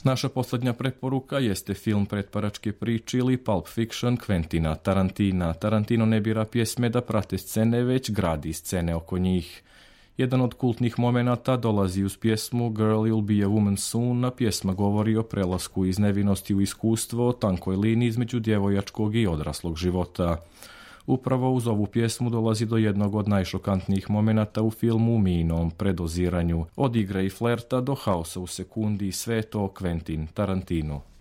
Naša posljednja preporuka jeste film Pretparačke priče ili Pulp Fiction Quentina Tarantina. Tarantino ne bira pjesme da prate scene, već gradi scene oko njih. Jedan od kultnih momenata dolazi uz pjesmu Girl You'll Be a Woman Soon, a pjesma govori o prelasku iz nevinosti u iskustvo, o tankoj liniji između djevojačkog i odraslog života. Upravo uz ovu pjesmu dolazi do jednog od najšokantnijih momenata u filmu u minom predoziranju. Od igre i flerta do haosa u sekundi, sve to Quentin Tarantino.